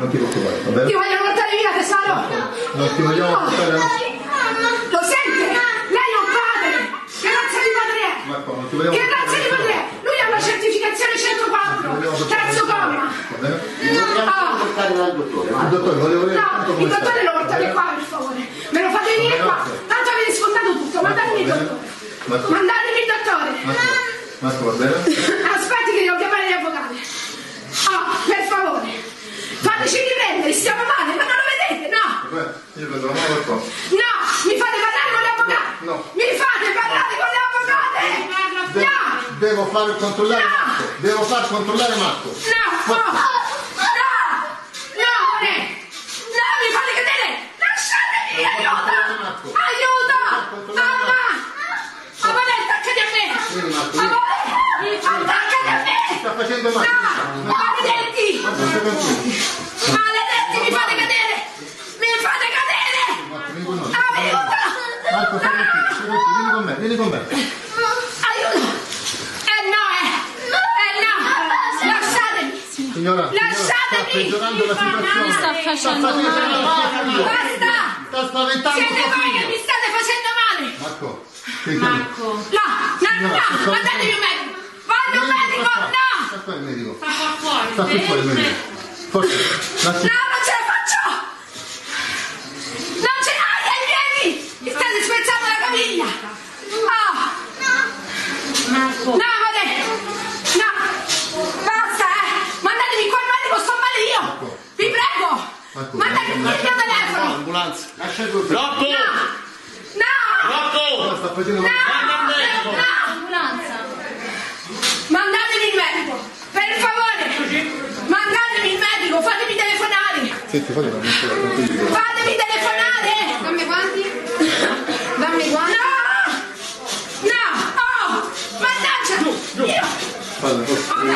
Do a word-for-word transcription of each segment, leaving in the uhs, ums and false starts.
non ti preoccupare, va bene? Ti vogliono portare via, tesoro! Non ti vogliamo No. portare la... Lo sente? Lei è un padre! Che razza di padre è? Marco, non ti vogliamo Che razza di padre è? Lui ha una certificazione centoquattro, terzo comma! Va bene? Ah. Il dottore, volevo vedere tanto No, come il dottore stai. lo portate qua, per favore! Me lo fate venire qua! Tanto avete scontato tutto, mandatemi il dottore! Marco, Mandatemi il dottore! Marco, Marco, va bene? Aspetti che devo chiamare gli avvocati! Oh, per favore! Fateci riprendere, stiamo male, ma non lo vedete, no? Vabbè, io vedo la mano qua. No! Mi fate parlare con gli avvocati! No. Mi fate parlare con gli avvocati! De- No! devo far controllare No. Marco. Devo far controllare Marco. No! No! No! No! amore. No, mi fate cadere! Lasciatemi! Aiuto! Aiuto! Mamma! Amore, attaccati a me! Vieni, Marco, vieni. Amore! Attaccati a me! Sta facendo male. No! Maledetti! Marco, stai tranquillo. Maledetti, mi fate cadere! Mi fate cadere! Marco, vieni con noi. Aiuto! Marco, stai tranquillo, stai tranquillo. Vieni con me, vieni con me. Aiuto! Eh no, eh! Eh no! Lasciatemi! Signora, Lasciatemi! sta peggiorando la situazione. Mi sta facendo facendo male. Basta! Sta spaventando Siete tuo voi che figlio. mi state facendo male! Marco, sei Marco. No! No, no, no! Mandatemi un medico! Voglio un medico! No! Sta qua il medico. Sta qua fuori. Sta qui fuori il medico. Forse, lasci. No, non ce la faccio! Non ce l'hai ai piedi! Mi state spezzando la caviglia! Oh! Marco. No, amore! No! Basta, eh! Mandatemi qua il medico, sto male io! Vi prego! Marco, Mandatemi qui il mio telefono! Ambulanza. Lascia tutto. Rocco! No! Rocco! Sta facendo No! male. No! Ambulanza. Mandatemi il medico! Per favore! Mandatemi il medico! Fatemi telefonare! Senti, fai una misura, tranquillo. Fatemi telefonare! Dammi guanti! Dammi guanti! No! No! Oh! Mannaggia! Io! Falla, forse. Oh!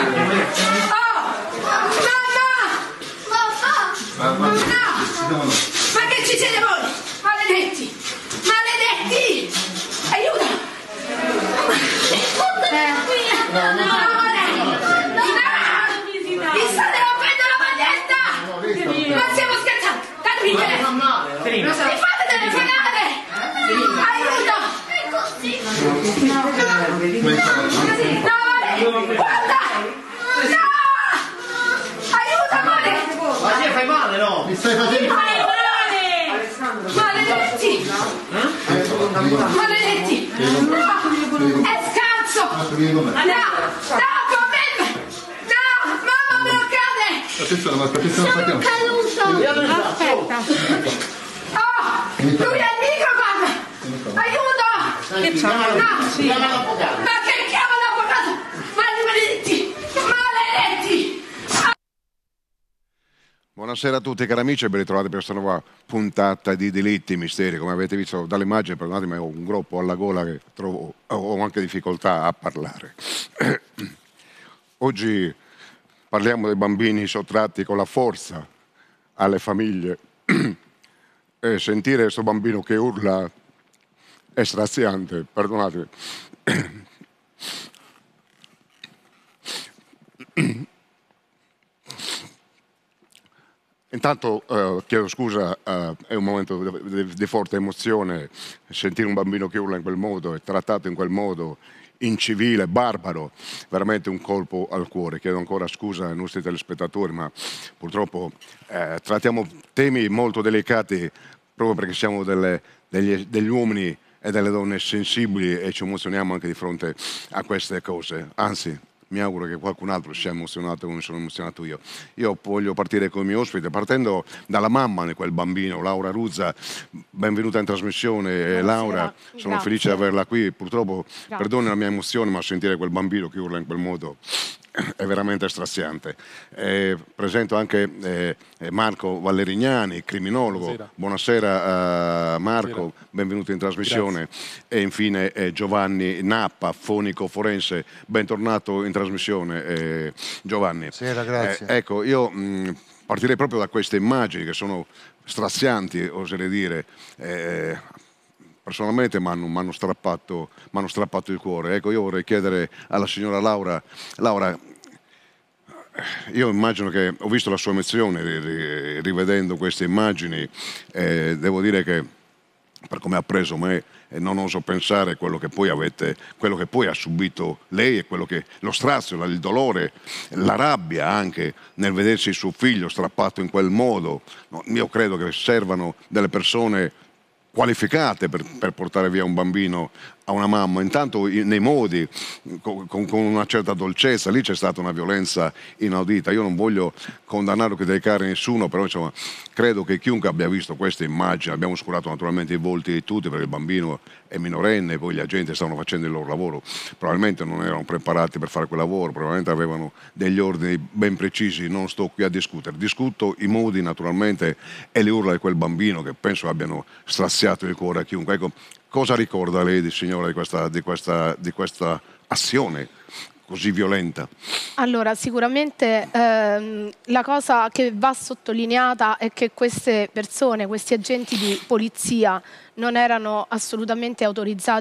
Mamma! Ma, ma, No! siamo noi. Ma che ci siete voi? Maledetti! Maledetti! Aiuto! No, no, no. Amore! No! Mi state rompendo la maglietta! Ma stiamo scherzando! Datemi il telefono! Mi fate telefonare! Aiuto! No, amore! Guarda! No! Aiuto, amore! Ma ti fai male, no? Mi stai facendo male. Maledetti! Maledetti! No! È scarso! Marco, vieni con me. No! No, pommello! No! Mamma me lo cade! Attenzione, Marco, attenzione, aspettiamo. Aspetta. Oh! Lui è il microban! Aiuto! Che c'ha? No! Sì. Ma che chiama l'avvocato? Maledetti! Maledetti! Buonasera a tutti cari amici e ben ritrovati per questa nuova puntata di Delitti Misteri. Come avete visto dall'immagine, perdonatemi, ho un groppo alla gola che trovo, ho anche difficoltà a parlare. Oggi parliamo dei bambini sottratti con la forza alle famiglie e sentire questo bambino che urla è straziante, perdonatemi. Intanto eh, chiedo scusa, eh, è un momento di, di forte emozione sentire un bambino che urla in quel modo e trattato in quel modo incivile, barbaro, veramente un colpo al cuore. Chiedo ancora scusa ai nostri telespettatori, ma purtroppo eh, trattiamo temi molto delicati proprio perché siamo delle, degli, degli uomini e delle donne sensibili e ci emozioniamo anche di fronte a queste cose. Anzi, mi auguro che qualcun altro sia emozionato come sono emozionato io. Io voglio partire con il mio ospite, partendo dalla mamma di quel bambino, Laura Ruzza. Benvenuta in trasmissione, eh, Laura. Sono Grazie. felice di averla qui. Purtroppo, Grazie. perdoni la mia emozione, ma sentire quel bambino che urla in quel modo è veramente straziante. Eh, presento anche eh, Marco Vallerignani, criminologo. Buonasera, Buonasera, eh, Marco, Buonasera. benvenuto in trasmissione. E infine eh, Giovanni Nappa, fonico forense. Bentornato in trasmissione, eh, Giovanni. Buonasera, grazie. Eh, ecco, io mh, partirei proprio da queste immagini che sono strazianti, oserei dire. Eh, personalmente mi hanno strappato, m'hanno strappato il cuore. Ecco, io vorrei chiedere alla signora Laura, Laura, io immagino che ho visto la sua emozione ri- ri- rivedendo queste immagini, eh, devo dire che per come ha preso me, e non oso pensare quello che poi avete, quello che poi ha subito lei e quello che lo strazio, il dolore, la rabbia anche nel vedersi il suo figlio strappato in quel modo. No, io credo che servano delle persone qualificate per, per portare via un bambino a una mamma, intanto i- nei modi, con, con- con una certa dolcezza. Lì c'è stata una violenza inaudita. Io non voglio condannare o criticare nessuno, però insomma credo che chiunque abbia visto queste immagini, abbiamo oscurato naturalmente i volti di tutti perché il bambino è minorenne, poi gli agenti stavano facendo il loro lavoro, probabilmente non erano preparati per fare quel lavoro, probabilmente avevano degli ordini ben precisi, non sto qui a discutere. Discuto i modi naturalmente e le urla di quel bambino che penso abbiano straziato il cuore a chiunque. Ecco, cosa ricorda lei, signora, di questa, di questa, di questa azione così violenta? Allora, sicuramente ehm, la cosa che va sottolineata è che queste persone, questi agenti di polizia non erano assolutamente autorizzati